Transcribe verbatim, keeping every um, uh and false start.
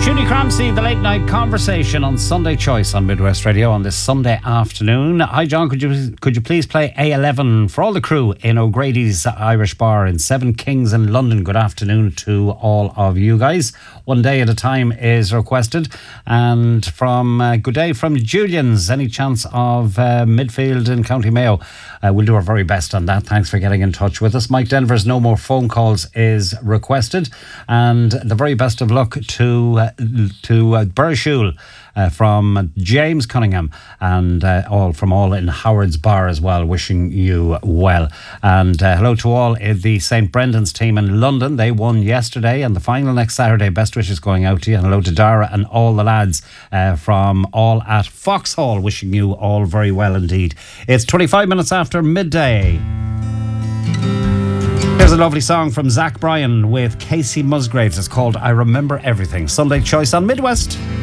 Judy Cramsey, the late night conversation on Sunday Choice on Midwest Radio on this Sunday afternoon. Hi John, could you could you please play A eleven for all the crew in O'Grady's Irish Bar in Seven Kings in London? Good afternoon to all of you guys. One day at a time is requested. And from uh, good day from Julian's, any chance of uh, midfield in County Mayo? Uh, we'll do our very best on that. Thanks for getting in touch with us. Mike Denver's No More Phone Calls is requested. And the very best of luck to uh, to uh, Burshul uh, from James Cunningham, and uh, all from all in Howard's Bar as well, wishing you well. And uh, hello to all in the Saint Brendan's team in London. They won yesterday, and the final next Saturday. Best wishes going out to you. And hello to Dara and all the lads uh, from all at Foxhall, wishing you all very well indeed. It's twenty-five minutes after midday. Here's a lovely song from Zach Bryan with Casey Musgraves. It's called I Remember Everything. Sunday Choice on Midwest.